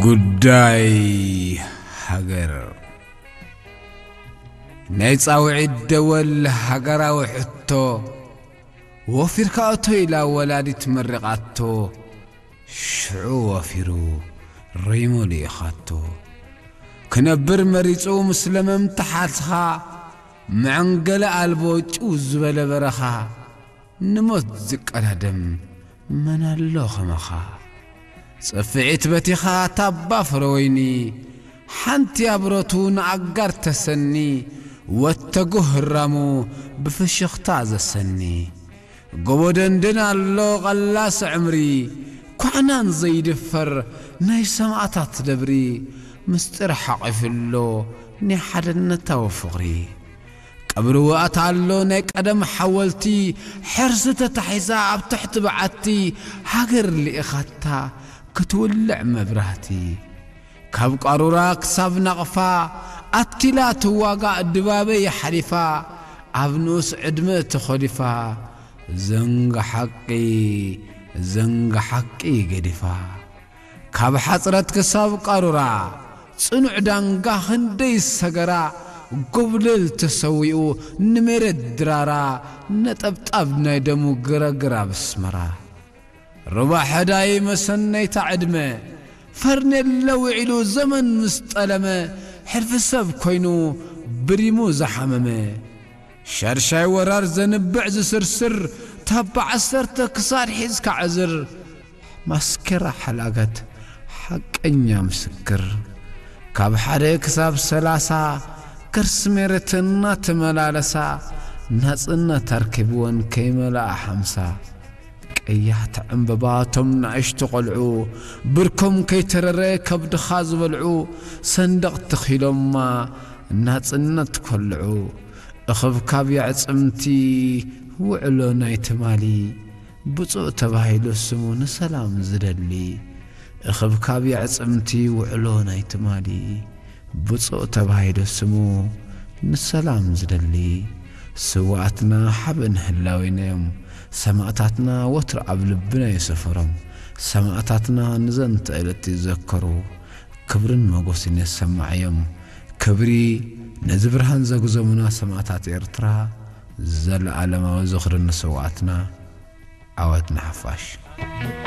ጉዳይ ሃገር ናይ ጻውዒት ደወል ሃገራዊ ሕቶ ወፊርካ እቶ ኢላ ወላዲት መርቃቶ ሽዑ ወፊሩ ሪሞሊ ኢኻቶ ክነብር መሪጹ ምስለመም ተሓልኻ معንገለ አልቦ ጭው ዝበለ በረኻ ንሞት ዝቀዳደም መናሎ ኸመኻ ጽፍዒት በቲኻ ታባ ፍሮወይኒ ሓንቲ አብሮቱ ንአጋር ተሰኒ ወተጉ ህራሙ ብፍሽኽታ ዘሰኒ ጎቦደንድን አሎ ቐላስ ዕምሪ ኳዕናን ዘይድፈር ናይ ሰማዕታት ደብሪ ምስጢር ሓቂፍሎ ናይ ሓድነታዊ ፍቕሪ ቀብሪ ወኣት አሎ ናይ ቀደም ሓወልቲ ሕርስ ተታሒዛ ኣብ ትሕቲ በዓቲ ሃገር ልኢኻታ ክትውልዕ መብራህቲ ካብ ቃሩራ ክሳብ ነቕፋ ኣቲላ ትዋጋእ ድባበይ ሓሊፋ ኣብ ንኡስ ዕድመ ተኸዲፋ ዘንጋ ሓቂ ገዲፋ ካብ ሓፅረት ክሳብ ቃሩራ ጽኑዕ ዳንጋ ክንደይ ሰገራ ጎብለል ተሰዊኡ ንመሬት ድራራ ነጠብጣብ ናይ ደሙ ግረግራ ብስመራ ሩባ ሕዳይ መሰነይታ ዕድመ ፈርኔሎ ውዒሉ ዘመን ምስጠለመ ሕርፊ ሰብ ኮይኑ ብሪሙ ዘሓመመ ሸርሻይ ወራር ዘንብዕ ዝስርስር ታባ ዓሰርተ ክሳድ ሒዝካ ዕዝር ማስከራ ሓላገት ሓቀኛ ምስክር ካብ ሓደ ክሳብ 30 ከርስ መሬትና ተመላለሳ ናጽነት ተርክብወን ከይመላእ 50 ቀያሕቲ ዕምበባቶም ንኣሽቱ ቆልዑ ብርኮም ከይተረረ ከብድኻ ዝበልዑ ሰንደቕ ተኺሎማ ናጽነት ኮልዑ እኽብ ካብ ያዕጽምቲ ውዕሎ ናይ ትማሊ ብፁዕ ተባሂሉ ስሙ ንሰላም ዝደሊ እኽብ ካብ ያዕጽምቲ ውዕሎ ናይ ትማሊ ብፁዕ ተባሂሉ ስሙ ንሰላም ዝደሊ ስዋዕትና ሓበን ህላዊነዮም ሰማዕታትና ወትር ኣብ ልብና ይሰፈሮም ሰማዕታትና ንዘንተ ዕለት ይዘከሩ ክብርን መጎስን የሰማዕዮም ክብሪ ነዚ ብርሃን ዘግዞሙና ሰማዕታት ኤርትራ ዘለዓለማዊ ዝኽሪ ንስዋዕትና ዓወትና ሓፋሽ